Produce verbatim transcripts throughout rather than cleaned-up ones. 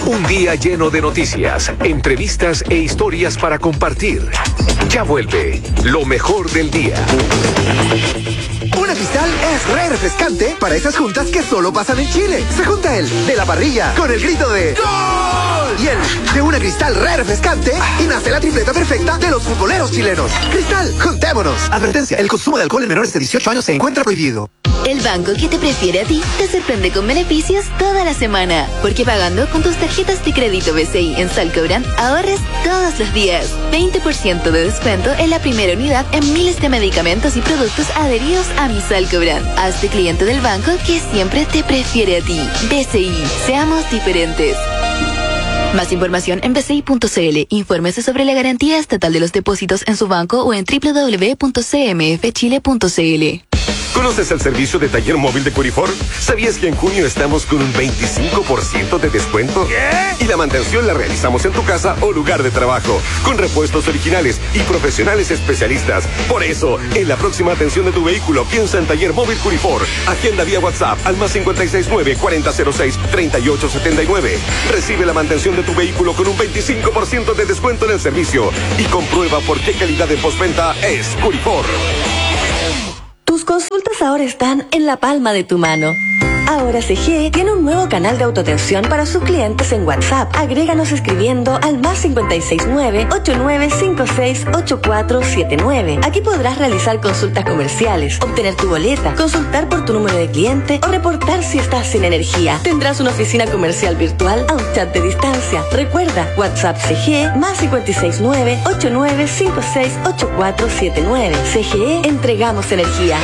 Un día lleno de noticias, entrevistas e historias para compartir. Ya vuelve lo mejor del día. Una Cristal es re refrescante para esas juntas que solo pasan en Chile. Se junta el de la parrilla con el grito de ¡Gol! Y el de una Cristal re refrescante y nace la tripleta perfecta de los futboleros chilenos. Cristal, juntémonos. Advertencia, el consumo de alcohol en menores de dieciocho años se encuentra prohibido. El banco que te prefiere a ti te sorprende con beneficios toda la semana. Porque pagando con tus tarjetas de crédito B C I en Salcobran, ahorres todos los días. veinte por ciento de descuento en la primera unidad en miles de medicamentos y productos adheridos a mi Salcobran. Hazte cliente del banco que siempre te prefiere a ti. B C I, seamos diferentes. Más información en b c i punto c l. Infórmese sobre la garantía estatal de los depósitos en su banco o en w w w punto c m f chile punto c l. ¿Conoces el servicio de taller móvil de Curifor? ¿Sabías que en junio estamos con un veinticinco por ciento de descuento? ¿Qué? Y la mantención la realizamos en tu casa o lugar de trabajo, con repuestos originales y profesionales especialistas. Por eso, en la próxima atención de tu vehículo, piensa en Taller Móvil Curifor. Agenda vía WhatsApp al más cinco seis nueve, cuarenta cero seis, treinta y ocho setenta y nueve. Recibe la mantención de tu vehículo con un veinticinco por ciento de descuento en el servicio y comprueba por qué calidad en postventa es Curifor. Tus consultas ahora están en la palma de tu mano. Ahora C G E tiene un nuevo canal de autoatención para sus clientes en WhatsApp. Agréganos escribiendo al más cinco seis nueve, ocho nueve cinco seis, ocho cuatro siete nueve. Aquí podrás realizar consultas comerciales, obtener tu boleta, consultar por tu número de cliente o reportar si estás sin energía. Tendrás una oficina comercial virtual a un chat de distancia. Recuerda, WhatsApp C G E más cinco seis nueve, ocho nueve cinco seis, ocho cuatro siete nueve. C G E, entregamos energía.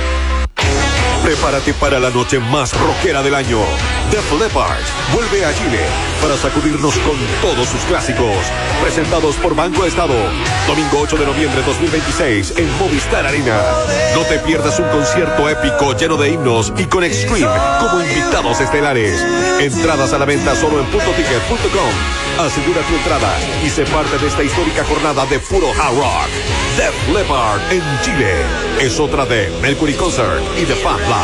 Prepárate para la noche más rockera del año. Def Leppard vuelve a Chile para sacudirnos con todos sus clásicos. Presentados por Banco Estado. Domingo ocho de noviembre de dos mil veintiséis en Movistar Arena. No te pierdas un concierto épico lleno de himnos y con Extreme como invitados estelares. Entradas a la venta solo en punto ticket punto com. Asegura tu entrada y sé parte de esta histórica jornada de puro hard rock. Def Leppard en Chile es otra de Mercury Concert y The Fan Club.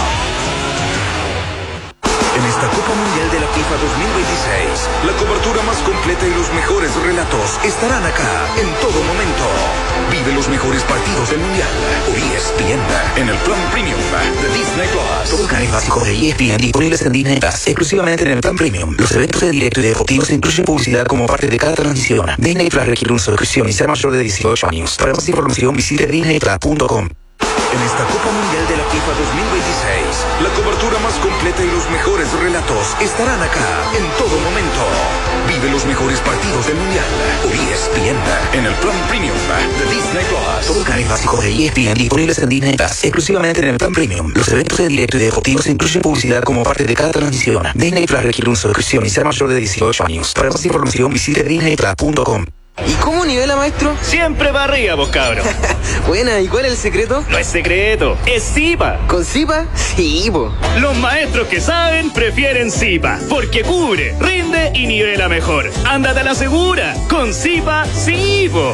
En esta Copa Mundial de la FIFA dos mil veintiséis, la cobertura más completa y los mejores relatos estarán acá en todo momento. Vive los mejores partidos del Mundial por E S P N en el plan Premium de Disney Plus. Todo el canal básico de E S P N disponibles en Disney Plus, exclusivamente en el plan Premium. Los eventos de directo y deportivos incluyen publicidad como parte de cada transmisión. Disney Plus requiere una suscripción y ser mayor de dieciocho años. Para más información visite disney plus punto com. En esta Copa Mundial de la FIFA dos mil veintiséis, la cobertura más completa y los mejores relatos estarán acá en todo momento. Vive los mejores partidos del Mundial por E S P N en el plan Premium de Disney Plus. Todo el canal básico de E S P N disponibles en Disney Plus, exclusivamente en el plan Premium. Los eventos de directo y deportivos incluyen publicidad como parte de cada transmisión. Disney Plus requiere una suscripción y ser mayor de dieciocho años. Para más información visite disney plus punto com. ¿Y cómo nivela, maestro? Siempre para arriba, vos cabro. Buena, ¿y cuál es el secreto? No es secreto, es Zipa. ¿Con Zipa? Sí, po. Los maestros que saben prefieren Zipa, porque cubre, rinde y nivela mejor. Ándate a la segura, con Zipa, sí, po.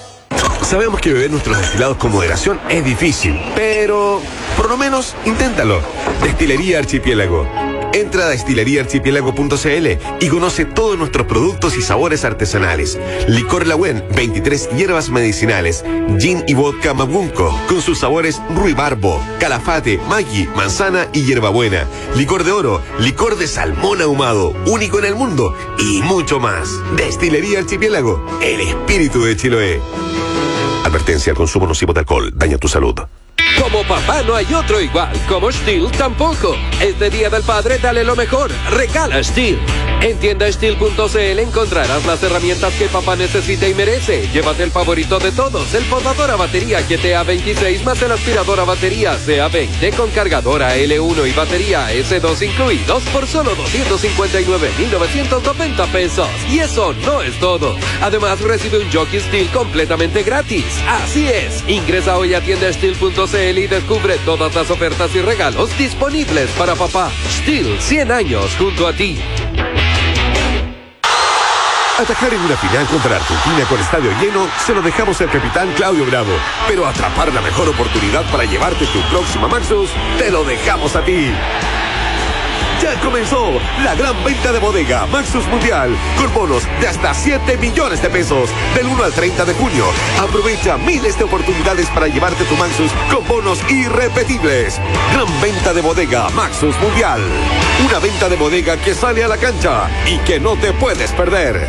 Sabemos que beber nuestros destilados con moderación es difícil, pero por lo menos inténtalo. Destilería Archipiélago. Entra a destilería archipiélago punto c l y conoce todos nuestros productos y sabores artesanales. Licor Lagüen, veintitrés hierbas medicinales. Gin y vodka Mabunco, con sus sabores ruibarbo, calafate, maggi, manzana y hierbabuena. Licor de oro, licor de salmón ahumado, único en el mundo, y mucho más. Destilería Archipiélago, el espíritu de Chiloé. Advertencia: el consumo nocivo de alcohol daña tu salud. Como papá no hay otro igual, como Stihl tampoco. Este Día del Padre dale lo mejor, regala Stihl. En tienda stihl punto c l encontrarás las herramientas que papá necesita y merece. Llévate el favorito de todos, el podador a batería G T A veintiséis más el aspirador a batería C A veinte con cargadora L uno y batería S dos incluidos por solo doscientos cincuenta y nueve mil novecientos noventa pesos. Y eso no es todo. Además recibe un jockey Stihl completamente gratis. Así es, ingresa hoy a tienda stihl punto c l y descubre todas las ofertas y regalos disponibles para papá. Stihl, cien años junto a ti. Atajar en una final contra Argentina con estadio lleno se lo dejamos al capitán Claudio Bravo, pero atrapar la mejor oportunidad para llevarte tu próxima Maxus te lo dejamos a ti. Ya comenzó la gran venta de bodega Maxus Mundial con bonos de hasta siete millones de pesos del uno al treinta de junio. Aprovecha miles de oportunidades para llevarte tu Maxus con bonos irrepetibles. Gran venta de bodega Maxus Mundial. Una venta de bodega que sale a la cancha y que no te puedes perder.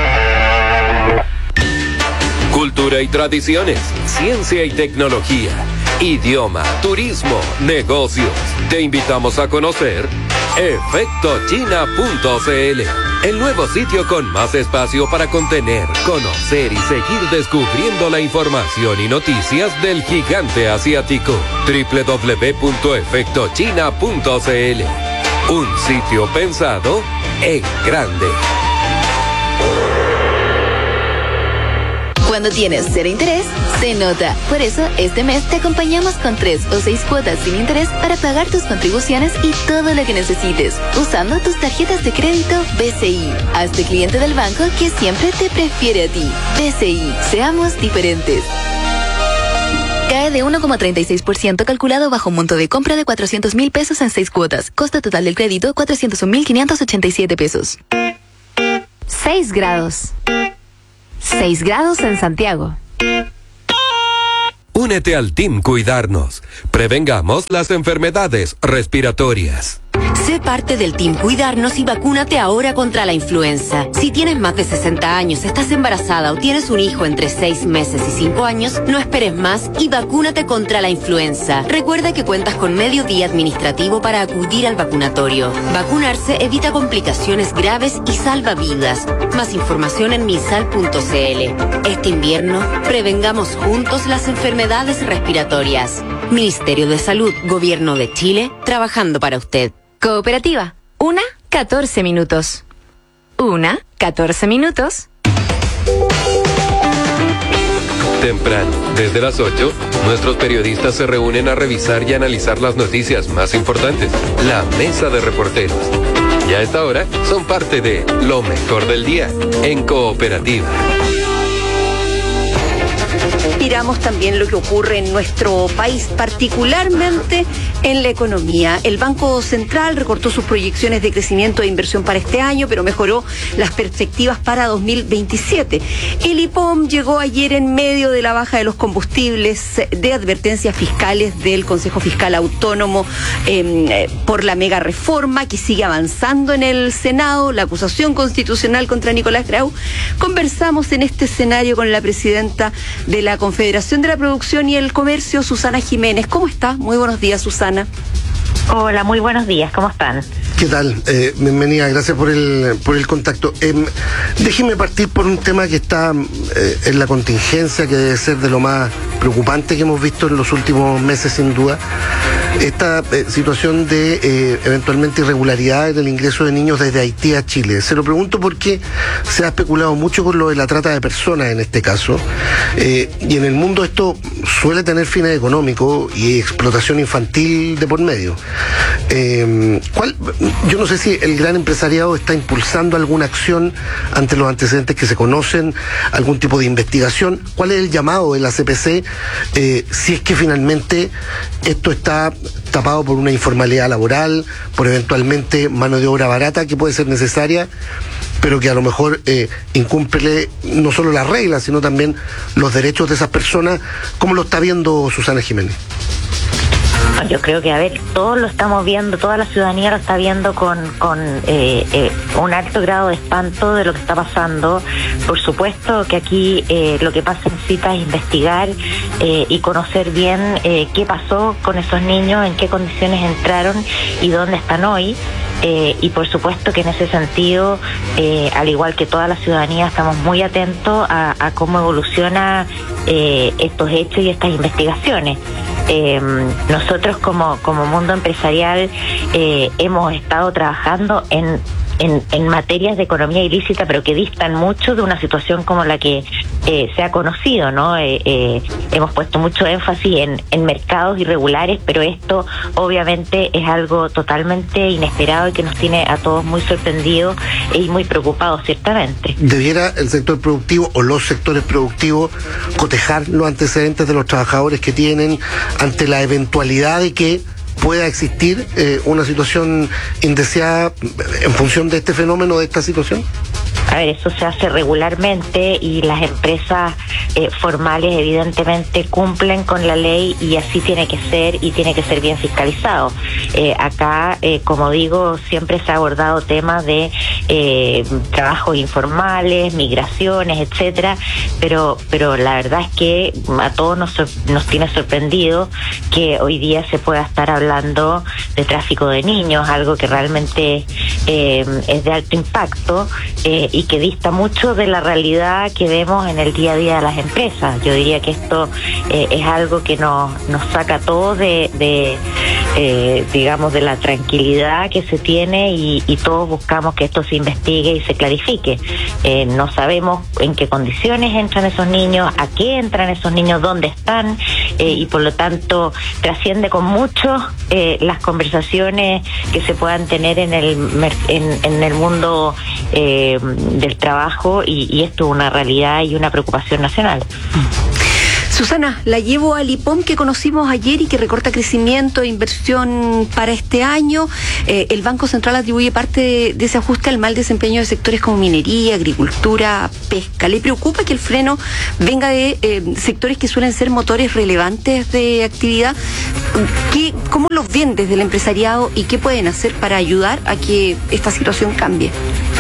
Cultura y tradiciones, ciencia y tecnología, idioma, turismo, negocios. Te invitamos a conocer efecto china punto c l, el nuevo sitio con más espacio para contener, conocer y seguir descubriendo la información y noticias del gigante asiático. doble u doble u doble u punto efecto china punto c l. Un sitio pensado en grande. Cuando tienes cero interés, se nota. Por eso, este mes te acompañamos con tres o seis cuotas sin interés para pagar tus contribuciones y todo lo que necesites, usando tus tarjetas de crédito B C I. Hazte cliente del banco que siempre te prefiere a ti. B C I, seamos diferentes. Cae de uno coma treinta y seis por ciento calculado bajo monto de compra de cuatrocientos mil pesos en seis cuotas. Costo total del crédito, cuatrocientos un mil quinientos ochenta y siete pesos. seis grados. seis grados en Santiago. Únete al Team Cuidarnos. Prevengamos las enfermedades respiratorias. Sé parte del Team Cuidarnos y vacúnate ahora contra la influenza. Si tienes más de sesenta años, estás embarazada o tienes un hijo entre seis meses y cinco años, no esperes más y vacúnate contra la influenza. Recuerda que cuentas con medio día administrativo para acudir al vacunatorio. Vacunarse evita complicaciones graves y salva vidas. Más información en minsal punto c l. Este invierno, prevengamos juntos las enfermedades respiratorias. Ministerio de Salud, Gobierno de Chile, trabajando para usted. Cooperativa, una, catorce minutos. Una, catorce minutos. Temprano, desde las ocho, nuestros periodistas se reúnen a revisar y analizar las noticias más importantes. La mesa de reporteros. Y a esta hora son parte de lo mejor del día en Cooperativa. Miramos también lo que ocurre en nuestro país, particularmente en la economía. El Banco Central recortó sus proyecciones de crecimiento e inversión para este año, pero mejoró las perspectivas para dos mil veintisiete. El I P O M llegó ayer en medio de la baja de los combustibles, de advertencias fiscales del Consejo Fiscal Autónomo eh, por la mega reforma que sigue avanzando en el Senado, la acusación constitucional contra Nicolás Grau. Conversamos en este escenario con la presidenta de la Confederación de la Producción y el Comercio, Susana Jiménez. ¿Cómo está? Muy buenos días, Susana. Hola, muy buenos días, ¿cómo están? ¿Qué tal? Eh, bienvenida, gracias por el por el contacto. Eh, déjeme partir por un tema que está eh, en la contingencia, que debe ser de lo más preocupante que hemos visto en los últimos meses, sin duda. Esta eh, situación de eh, eventualmente irregularidad en el ingreso de niños desde Haití a Chile. Se lo pregunto porque se ha especulado mucho con lo de la trata de personas en este caso. Eh, y en el mundo esto suele tener fines económicos y explotación infantil de por medio. Eh, ¿cuál, yo no sé si el gran empresariado está impulsando alguna acción ante los antecedentes que se conocen, algún tipo de investigación. ¿Cuál es el llamado de la C P C eh, si es que finalmente esto está tapado por una informalidad laboral, por eventualmente mano de obra barata que puede ser necesaria, pero que a lo mejor eh, incumple no solo las reglas, sino también los derechos de esas personas? ¿Cómo lo está viendo Susana Jiménez? Yo creo que, a ver, todos lo estamos viendo, toda la ciudadanía lo está viendo con, con eh, eh, un alto grado de espanto de lo que está pasando. Por supuesto que aquí eh, lo que pasa necesita es investigar eh, y conocer bien eh, qué pasó con esos niños, en qué condiciones entraron y dónde están hoy. Eh, y por supuesto que en ese sentido, eh, al igual que toda la ciudadanía, estamos muy atentos a, a cómo evoluciona eh, estos hechos y estas investigaciones. Eh, nosotros como, como mundo empresarial eh, hemos estado trabajando en, en, en materias de economía ilícita, pero que distan mucho de una situación como la que eh, se ha conocido, ¿no? Eh, eh, hemos puesto mucho énfasis en, en mercados irregulares, pero esto obviamente es algo totalmente inesperado y que nos tiene a todos muy sorprendidos y muy preocupados, ciertamente. ¿Debiera el sector productivo o los sectores productivos cotejar los antecedentes de los trabajadores que tienen ante la eventualidad de que pueda existir eh, una situación indeseada en función de este fenómeno, de esta situación? A ver, eso se hace regularmente y las empresas eh, formales evidentemente cumplen con la ley y así tiene que ser y tiene que ser bien fiscalizado. Eh, acá, eh, como digo, siempre se ha abordado temas de eh, trabajos informales, migraciones, etcétera, pero pero la verdad es que a todos nos, nos tiene sorprendido que hoy día se pueda estar hablando de tráfico de niños, algo que realmente eh, es de alto impacto eh, y que dista mucho de la realidad que vemos en el día a día de las empresas. Yo diría que esto eh, es algo que nos, nos saca a todos de, de eh, digamos, de la tranquilidad que se tiene y, y todos buscamos que esto se investigue y se clarifique. Eh, no sabemos en qué condiciones entran esos niños, a qué entran esos niños, dónde están eh, y por lo tanto trasciende con mucho eh, las conversaciones que se puedan tener en el, en, en el mundo eh, del trabajo y, y esto es una realidad y una preocupación nacional. Susana, la llevo al I P O M que conocimos ayer y que recorta crecimiento e inversión para este año. Eh, el Banco Central atribuye parte de, de ese ajuste al mal desempeño de sectores como minería, agricultura, pesca. ¿Le preocupa que el freno venga de eh, sectores que suelen ser motores relevantes de actividad? ¿Qué, ¿Cómo los ven desde el empresariado y qué pueden hacer para ayudar a que esta situación cambie?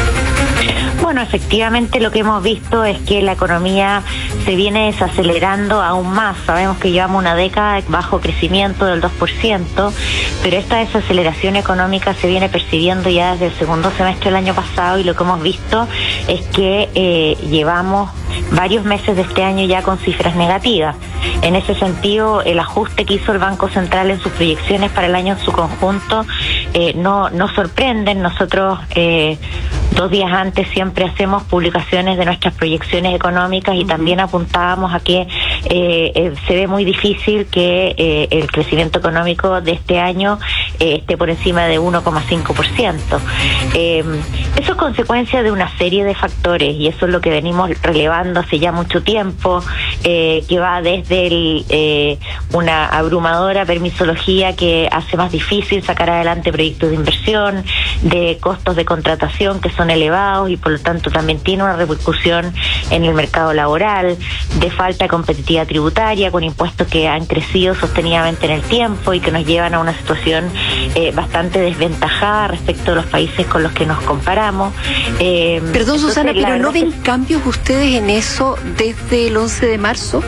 Bueno, efectivamente lo que hemos visto es que la economía se viene desacelerando aún más. Sabemos que llevamos una década de bajo crecimiento del dos por ciento, pero esta desaceleración económica se viene percibiendo ya desde el segundo semestre del año pasado y lo que hemos visto es que eh, llevamos varios meses de este año ya con cifras negativas. En ese sentido, el ajuste que hizo el Banco Central en sus proyecciones para el año en su conjunto eh, no, no sorprenden. Nosotros eh, dos días antes siempre hacemos publicaciones de nuestras proyecciones económicas y también apuntábamos a que eh, eh, se ve muy difícil que eh, el crecimiento económico de este año eh, esté por encima de uno coma cinco por ciento. Eh, eso es consecuencia de una serie de factores y eso es lo que venimos relevando hace ya mucho tiempo, eh, que va desde el, eh, una abrumadora permisología que hace más difícil sacar adelante proyectos de inversión, de costos de contratación que son elevados y por lo tanto también tiene una repercusión en el mercado laboral, de falta de competitividad tributaria con impuestos que han crecido sostenidamente en el tiempo y que nos llevan a una situación eh, bastante desventajada respecto a los países con los que nos comparamos. Eh, Perdón, Susana, pero ¿no ven que... cambios ustedes en eso desde el once de marzo?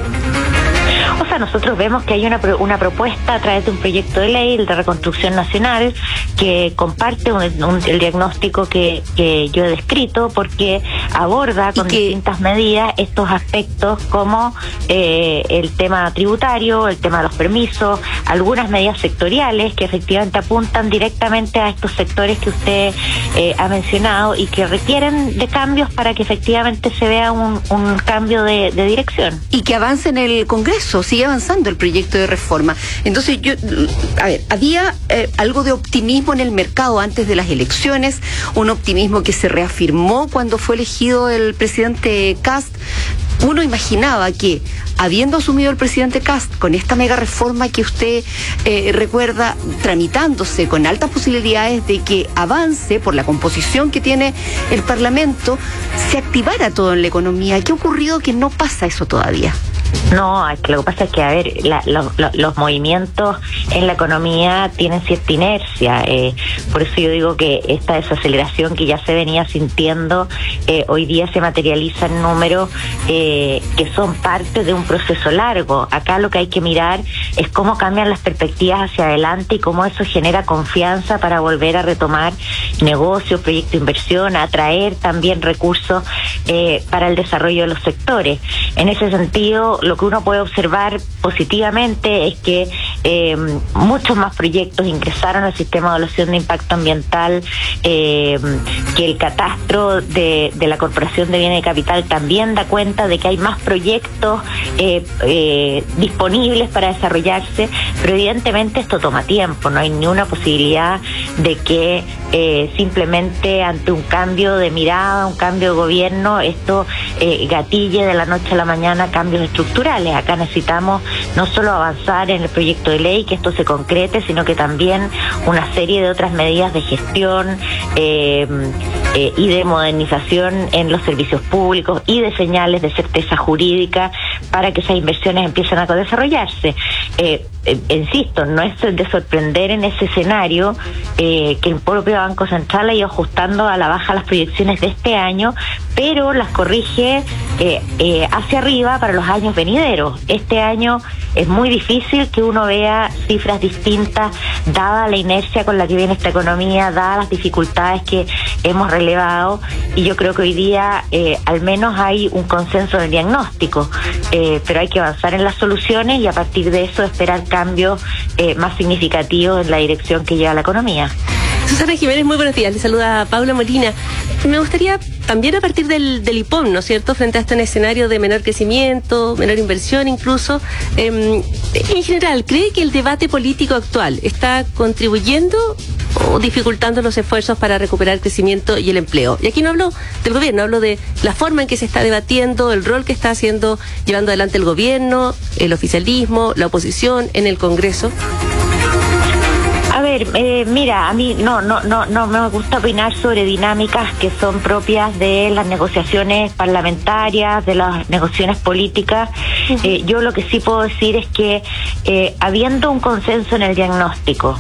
O sea, nosotros vemos que hay una, una propuesta a través de un proyecto de ley, el de Reconstrucción Nacional, que comparte un, un, el diagnóstico que, que yo he descrito, porque aborda con que... distintas medidas estos aspectos como eh, el tema tributario, el tema de los permisos, algunas medidas sectoriales que efectivamente apuntan directamente a estos sectores que usted eh, ha mencionado y que requieren de cambios para que efectivamente se vea un, un cambio de, de dirección. Y que avance en el Congreso, sigue avanzando el proyecto de reforma. Entonces, yo, a ver, había eh, algo de optimismo en el mercado antes de las elecciones, un optimismo que se reafirmó cuando fue elegido el presidente Kast. Uno imaginaba que, habiendo asumido el presidente Kast con esta mega reforma que usted eh, recuerda, tramitándose con altas posibilidades de que avance por la composición que tiene el Parlamento, se activara todo en la economía. ¿Qué ha ocurrido que no pasa eso todavía? No, lo que pasa es que, a ver, la, lo, lo, los movimientos en la economía tienen cierta inercia. Eh, por eso yo digo que esta desaceleración que ya se venía sintiendo, eh, hoy día se materializa en números eh, que son parte de un proceso largo. Acá lo que hay que mirar es cómo cambian las perspectivas hacia adelante y cómo eso genera confianza para volver a retomar negocios, proyectos de inversión, atraer también recursos eh, para el desarrollo de los sectores. En ese sentido, lo que uno puede observar positivamente es que eh, muchos más proyectos ingresaron al sistema de evaluación de impacto ambiental, eh, que el catastro de, de la Corporación de Bienes y Capital también da cuenta de que hay más proyectos eh, eh, disponibles para desarrollarse, pero evidentemente esto toma tiempo, no hay ni una posibilidad de que eh, simplemente ante un cambio de mirada, un cambio de gobierno, esto eh, gatille de la noche a la mañana cambios estructurales. Acá necesitamos no solo avanzar en el proyecto de ley, que esto se concrete, sino que también una serie de otras medidas de gestión eh, eh, y de modernización en los servicios públicos y de señales de certeza jurídica para que esas inversiones empiecen a desarrollarse. Eh, eh, insisto, no es de sorprender en ese escenario eh, que el propio Banco Central ha ido ajustando a la baja las proyecciones de este año, pero las corrige eh, eh, hacia arriba para los años venideros. Este año es muy difícil que uno vea cifras distintas, dada la inercia con la que viene esta economía, dadas las dificultades que hemos relevado, y yo creo que hoy día eh, al menos hay un consenso en el diagnóstico, eh, pero hay que avanzar en las soluciones y a partir de eso esperar cambios eh, más significativos en la dirección que lleva la economía. Susana Jiménez, muy buenos días. Le saluda Paula Molina. Me gustaría también a partir del, del I P O M, ¿no es cierto?, frente a este escenario de menor crecimiento, menor inversión incluso, eh, en general, ¿cree que el debate político actual está contribuyendo o dificultando los esfuerzos para recuperar el crecimiento y el empleo? Y aquí no hablo del gobierno, hablo de la forma en que se está debatiendo, el rol que está haciendo, llevando adelante el gobierno, el oficialismo, la oposición en el Congreso. A ver, eh, mira, a mí no, no, no, no me gusta opinar sobre dinámicas que son propias de las negociaciones parlamentarias, de las negociaciones políticas. Uh-huh. Eh, yo lo que sí puedo decir es que eh, habiendo un consenso en el diagnóstico,